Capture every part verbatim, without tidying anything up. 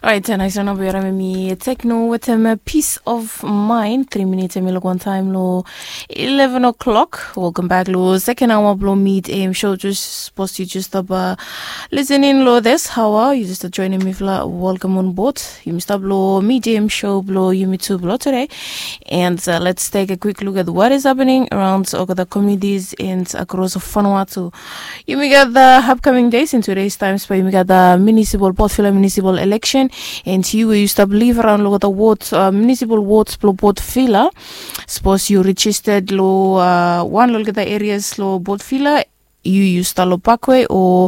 Alright, and I saw no better me techno with a peace of mind. Three minutes and one time lo eleven o'clock. Welcome back, lo second hour blow meet aim show. Just supposed to just stop uh, listening lo this. How are you? Just joining me for welcome on board. You must stop blow meet aim show blow you me too blow today. And uh, let's take a quick look at what is happening around uh, the communities and across Vanuatu. You may get the upcoming days in today's times, but you may get the municipal Port Phillip municipal election. And you used to believe around lo the wards, uh, municipal wards lo Port Phillip. Suppose you registered lo uh, one lo the areas lo Port Phillip. You used to lo Parkway or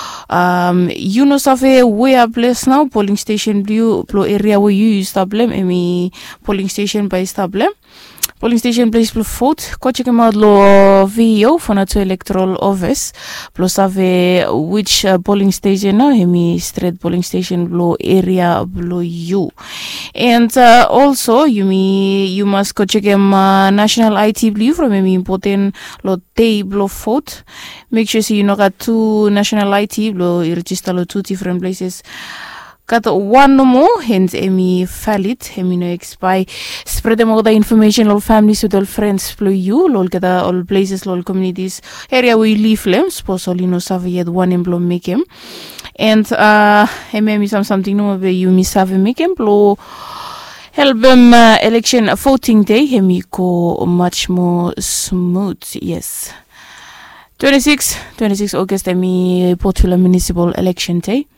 um you know save way up place now polling station blue plo area where you used to blame any polling station by stable. Polling station place plus vote. Ko check out lo video for to electoral office. Plus have which uh, polling station now. Hemi straight polling station blow area blow you. And uh, also you me you must go check him uh, national I T blue from hemi important lo day blow vote. Make sure see you know got two national I T blow register lo two different places. Got one no more, hence emi valid, emi no expire. Spread them all the information, all families with all friends, flow you, all get all places, all communities, area where you live, them, suppose all you know, save yet one employ make him. And, uh, emi some something no where you miss have make him, blow, help them, uh, election voting day, emi go much more smooth, yes. twenty-six, twenty-six August, emi Port Phillip municipal election day.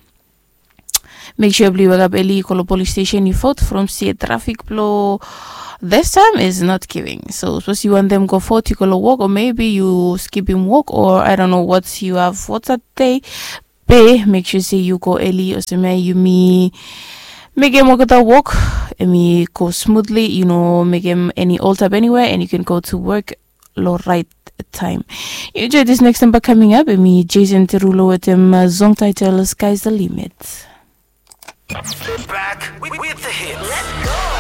Make sure you wake up early, call the police station, you vote from see traffic flow. This time is not giving. So suppose you want them go vote, you call a walk, or maybe you skip him walk, or I don't know what you have, what's that day, pay, make sure say you go early, or say you me, make him walk the walk, and me go smoothly, you know, make him any alt up anywhere, and you can go to work, low right time. You enjoy this next number coming up, and me, Jason Terulo with him, uh, song title, Sky's the Limit. Back with, with the hits. Let's go.